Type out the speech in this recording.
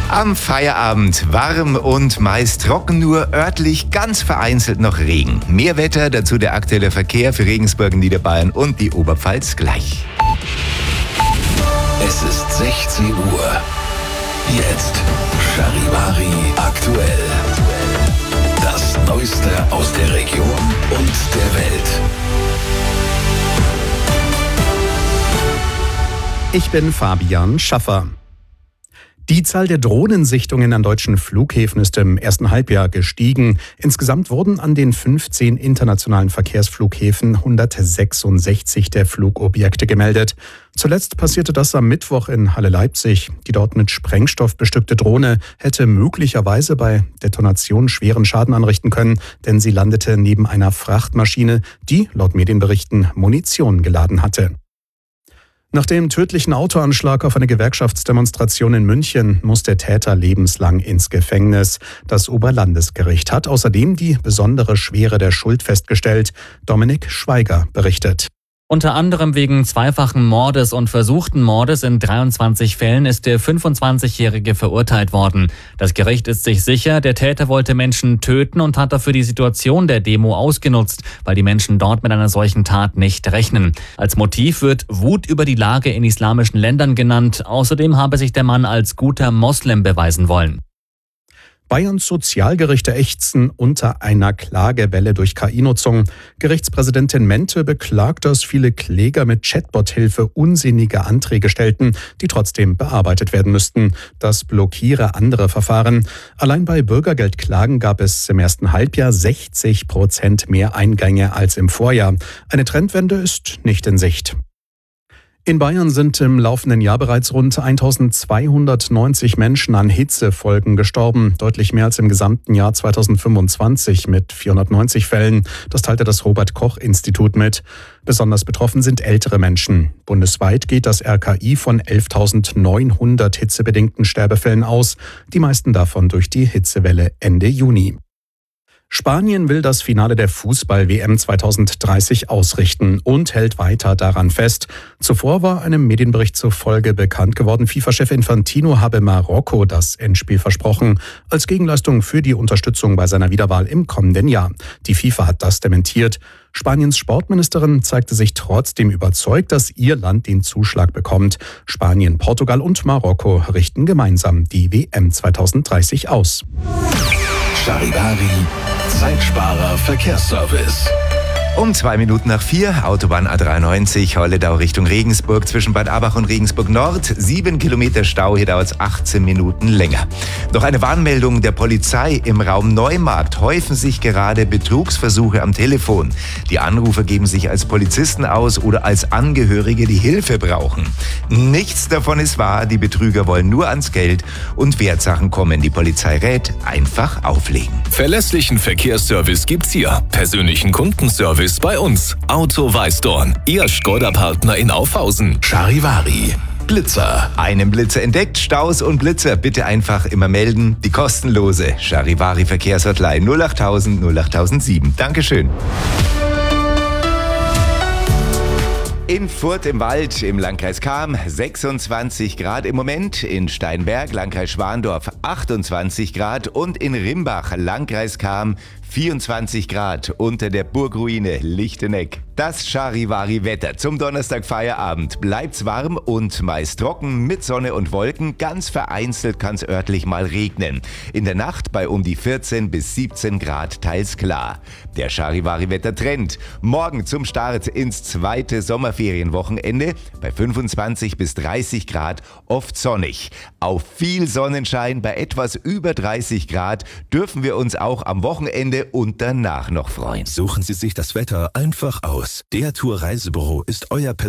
Am Feierabend warm und meist trocken, nur örtlich ganz vereinzelt noch Regen. Mehr Wetter, dazu der aktuelle Verkehr für Regensburg, Niederbayern und die Oberpfalz gleich. Es ist 16 Uhr. Jetzt Charivari aktuell. Das Neueste aus der Region und der Welt. Ich bin Fabian Schaffer. Die Zahl der Drohnensichtungen an deutschen Flughäfen ist im ersten Halbjahr gestiegen. Insgesamt wurden an den 15 internationalen Verkehrsflughäfen 166 der Flugobjekte gemeldet. Zuletzt passierte das am Mittwoch in Halle-Leipzig. Die dort mit Sprengstoff bestückte Drohne hätte möglicherweise bei Detonation schweren Schaden anrichten können, denn sie landete neben einer Frachtmaschine, die laut Medienberichten Munition geladen hatte. Nach dem tödlichen Autoanschlag auf eine Gewerkschaftsdemonstration in München muss der Täter lebenslang ins Gefängnis. Das Oberlandesgericht hat außerdem die besondere Schwere der Schuld festgestellt. Dominik Schweiger berichtet. Unter anderem wegen zweifachen Mordes und versuchten Mordes in 23 Fällen ist der 25-Jährige verurteilt worden. Das Gericht ist sich sicher, der Täter wollte Menschen töten und hat dafür die Situation der Demo ausgenutzt, weil die Menschen dort mit einer solchen Tat nicht rechnen. Als Motiv wird Wut über die Lage in islamischen Ländern genannt. Außerdem habe sich der Mann als guter Moslem beweisen wollen. Bayerns Sozialgerichte ächzen unter einer Klagewelle durch KI-Nutzung. Gerichtspräsidentin Mente beklagt, dass viele Kläger mit Chatbot-Hilfe unsinnige Anträge stellten, die trotzdem bearbeitet werden müssten. Das blockiere andere Verfahren. Allein bei Bürgergeldklagen gab es im ersten Halbjahr 60% mehr Eingänge als im Vorjahr. Eine Trendwende ist nicht in Sicht. In Bayern sind im laufenden Jahr bereits rund 1290 Menschen an Hitzefolgen gestorben, deutlich mehr als im gesamten Jahr 2025 mit 490 Fällen. Das teilte das Robert-Koch-Institut mit. Besonders betroffen sind ältere Menschen. Bundesweit geht das RKI von 11.900 hitzebedingten Sterbefällen aus, die meisten davon durch die Hitzewelle Ende Juni. Spanien will das Finale der Fußball-WM 2030 ausrichten und hält weiter daran fest. Zuvor war einem Medienbericht zufolge bekannt geworden, FIFA-Chef Infantino habe Marokko das Endspiel versprochen, als Gegenleistung für die Unterstützung bei seiner Wiederwahl im kommenden Jahr. Die FIFA hat das dementiert. Spaniens Sportministerin zeigte sich trotzdem überzeugt, dass ihr Land den Zuschlag bekommt. Spanien, Portugal und Marokko richten gemeinsam die WM 2030 aus. Charivari, Zeitsparer Verkehrsservice. Um 2 Minuten nach 4, Autobahn A93, Holledau Richtung Regensburg, zwischen Bad Abach und Regensburg Nord. 7 Kilometer Stau, hier dauert es 18 Minuten länger. Noch eine Warnmeldung der Polizei im Raum Neumarkt. Häufen sich gerade Betrugsversuche am Telefon. Die Anrufer geben sich als Polizisten aus oder als Angehörige, die Hilfe brauchen. Nichts davon ist wahr, die Betrüger wollen nur ans Geld und Wertsachen kommen. Die Polizei rät, einfach auflegen. Verlässlichen Verkehrsservice gibt's hier. Persönlichen Kundenservice bei uns. Auto Weißdorn, Ihr Skoda-Partner in Aufhausen. Charivari, Blitzer. Einen Blitzer entdeckt, Staus und Blitzer bitte einfach immer melden. Die kostenlose Charivari Verkehrshotline 08000 08007. Dankeschön. In Furth im Wald im Landkreis Cham 26 Grad im Moment, in Steinberg, Landkreis Schwandorf 28 Grad und in Rimbach, Landkreis Cham 24 Grad unter der Burgruine Lichteneck. Das Charivari-Wetter zum Donnerstag Feierabend. Bleibt's warm und meist trocken mit Sonne und Wolken. Ganz vereinzelt kann's örtlich mal regnen. In der Nacht bei um die 14 bis 17 Grad teils klar. Der Charivari-Wetter-Trend. Morgen zum Start ins zweite Sommerferienwochenende bei 25 bis 30 Grad, oft sonnig. Auf viel Sonnenschein bei etwas über 30 Grad dürfen wir uns auch am Wochenende und danach noch freuen. Suchen Sie sich das Wetter einfach aus. Der Tour Reisebüro ist euer